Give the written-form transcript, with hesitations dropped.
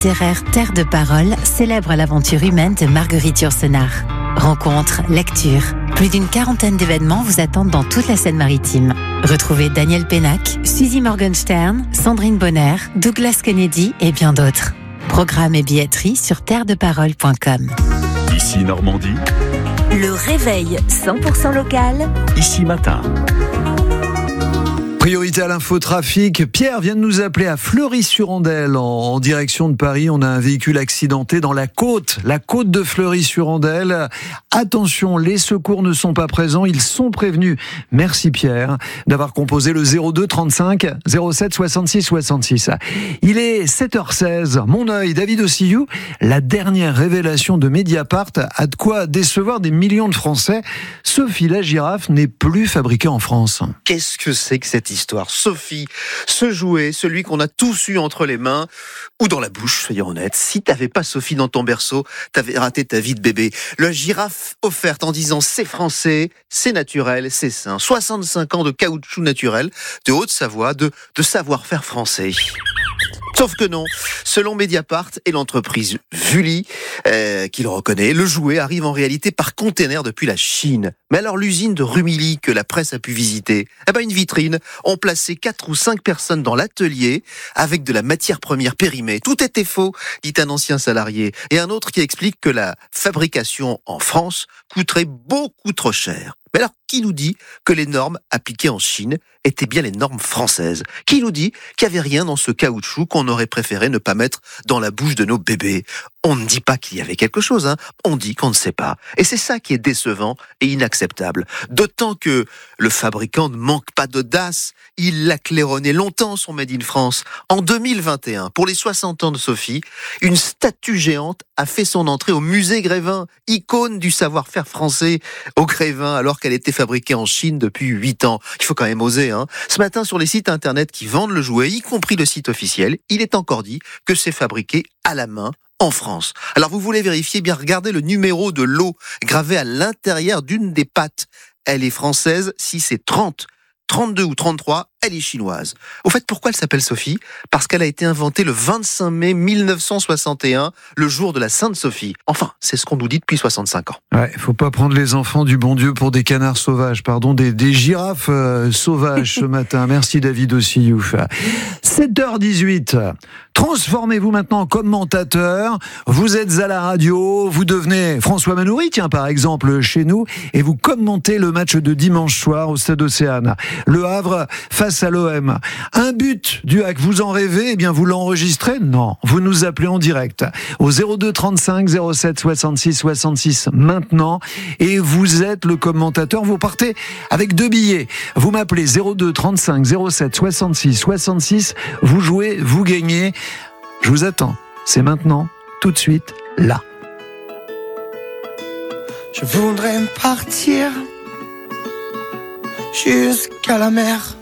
Littéraire Terre de Parole célèbre l'aventure humaine de Marguerite Yourcenar. Rencontres, lectures, plus d'une quarantaine d'événements vous attendent dans toute la Seine-Maritime. Retrouvez Daniel Pénac, Suzy Morgenstern, Sandrine Bonner, Douglas Kennedy et bien d'autres. Programme et billetterie sur terredeparole.com. Ici Normandie. Le réveil 100% local. Ici Matin. Priorité à l'infotrafic. Pierre vient de nous appeler à Fleury-sur-Andelle en direction de Paris. On a un véhicule accidenté dans la côte de Fleury-sur-Andelle. Attention, les secours ne sont pas présents. Ils sont prévenus. Merci Pierre d'avoir composé le 02 35 07 66 66. Il est 7h16. Mon œil, David Ossillou. La dernière révélation de Mediapart a de quoi décevoir des millions de Français. Sophie la girafe n'est plus fabriquée en France. Qu'est-ce que c'est que cette histoire? Sophie, ce jouet, celui qu'on a tous eu entre les mains ou dans la bouche, soyons honnêtes. Si t'avais pas Sophie dans ton berceau, t'avais raté ta vie de bébé. La girafe offerte en disant c'est français, c'est naturel, c'est sain. 65 ans de caoutchouc naturel, de Haute-Savoie, de savoir-faire français. Sauf que non, selon Mediapart et l'entreprise Vully, qui le reconnaît, le jouet arrive en réalité par container depuis la Chine. Mais alors l'usine de Rumilly que la presse a pu visiter, une vitrine, ont placé 4 ou 5 personnes dans l'atelier avec de la matière première périmée. Tout était faux, dit un ancien salarié. Et un autre qui explique que la fabrication en France coûterait beaucoup trop cher. Mais alors, qui nous dit que les normes appliquées en Chine étaient bien les normes françaises? Qui nous dit qu'il n'y avait rien dans ce caoutchouc qu'on aurait préféré ne pas mettre dans la bouche de nos bébés? On ne dit pas qu'il y avait quelque chose, on dit qu'on ne sait pas. Et c'est ça qui est décevant et inacceptable. D'autant que le fabricant ne manque pas d'audace. Il l'a claironné longtemps, son Made in France. En 2021, pour les 60 ans de Sophie, une statue géante a fait son entrée au musée Grévin, icône du savoir-faire français au Grévin, alors qu'elle était fabriquée en Chine depuis 8 ans. Il faut quand même oser. Ce matin, sur les sites internet qui vendent le jouet, y compris le site officiel, il est encore dit que c'est fabriqué à la main en France. Alors vous voulez vérifier, bien regardez le numéro de lot gravé à l'intérieur d'une des pattes. Elle est française, si c'est 30, 32 ou 33, elle est chinoise. Au fait, pourquoi elle s'appelle Sophie? Parce qu'elle a été inventée le 25 mai 1961, le jour de la Sainte Sophie. Enfin, c'est ce qu'on nous dit depuis 65 ans. Ouais, faut pas prendre les enfants du bon Dieu pour des canards sauvages, des girafes sauvages ce matin. Merci David Ossillou. 7h18. Transformez-vous maintenant en commentateur. Vous êtes à la radio, vous devenez François Manoury, par exemple, chez nous, et vous commentez le match de dimanche soir au Stade Océane. Le Havre face à l'OM. Un but du HAC, vous en rêvez? Vous l'enregistrez? Non. Vous nous appelez en direct au 02 35 07 66 66 maintenant, et vous êtes le commentateur. Vous partez avec 2 billets. Vous m'appelez 02 35 07 66 66. Vous jouez, vous gagnez. Je vous attends. C'est maintenant, tout de suite, là. Je voudrais partir jusqu'à la mer,